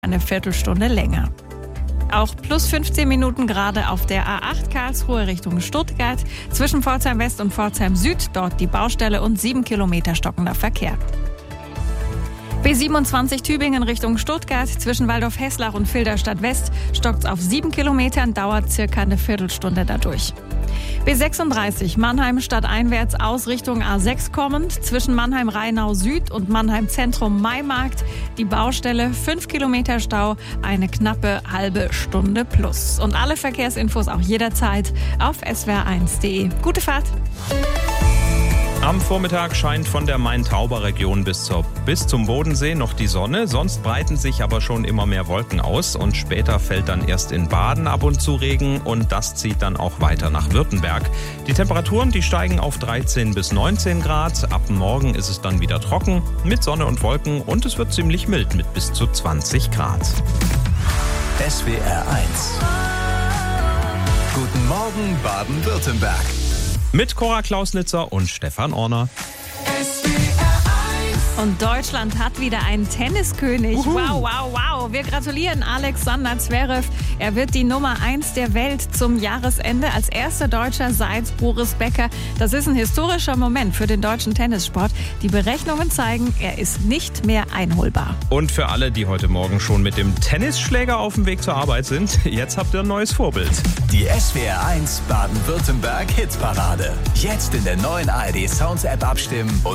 eine Viertelstunde länger. Auch plus 15 Minuten gerade auf der A8 Karlsruhe Richtung Stuttgart. Zwischen Pforzheim West und Pforzheim Süd, dort die Baustelle und 7 Kilometer stockender Verkehr. B27 Tübingen Richtung Stuttgart. Zwischen Waldorf-Hesslach und Filderstadt West stockt auf 7 Kilometern, dauert circa eine Viertelstunde dadurch. B36 Mannheim stadteinwärts aus Richtung A6 kommend. Zwischen Mannheim-Rheinau Süd und Mannheim-Zentrum-Maimarkt die Baustelle, 5 Kilometer Stau, eine knappe halbe Stunde plus. Und alle Verkehrsinfos auch jederzeit auf swr1.de. Gute Fahrt! Am Vormittag scheint von der Main-Tauber-Region bis zum Bodensee noch die Sonne. Sonst breiten sich aber schon immer mehr Wolken aus. Und später fällt dann erst in Baden ab und zu Regen. Und das zieht dann auch weiter nach Württemberg. Die Temperaturen, die steigen auf 13 bis 19 Grad. Ab morgen ist es dann wieder trocken mit Sonne und Wolken. Und es wird ziemlich mild mit bis zu 20 Grad. SWR 1. Guten Morgen, Baden-Württemberg. Mit Cora Klauslitzer und Stefan Orner. Und Deutschland hat wieder einen Tenniskönig. Wow, wow, wow. Wir gratulieren Alexander Zverev. Er wird die Nummer 1 der Welt zum Jahresende als erster Deutscher seit Boris Becker. Das ist ein historischer Moment für den deutschen Tennissport. Die Berechnungen zeigen, er ist nicht mehr einholbar. Und für alle, die heute Morgen schon mit dem Tennisschläger auf dem Weg zur Arbeit sind, jetzt habt ihr ein neues Vorbild. Die SWR 1 Baden-Württemberg Hitparade. Jetzt in der neuen ARD Sounds App abstimmen.